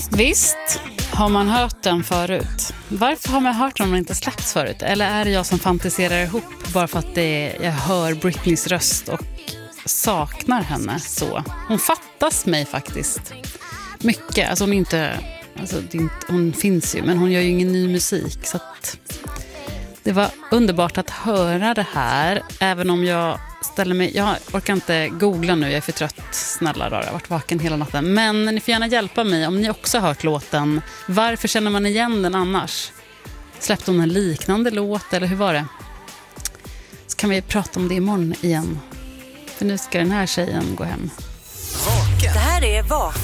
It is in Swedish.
Visst har man hört den förut. Varför har man hört den om den inte släppts förut? Eller är det jag som fantiserar ihop bara för att jag hör Britneys röst och saknar henne så? Hon fattas mig faktiskt mycket. Alltså hon finns ju, men hon gör ju ingen ny musik. Så att det var underbart att höra det här. Även om jag orkar inte googla nu, jag är för trött. Snälla då, jag har varit vaken hela natten. Men ni får gärna hjälpa mig om ni också har hört låten. Varför känner man igen den annars? Släppte hon en liknande låt eller hur var det? Så kan vi prata om det imorgon igen. För nu ska den här tjejen gå hem. Det här är Vaken.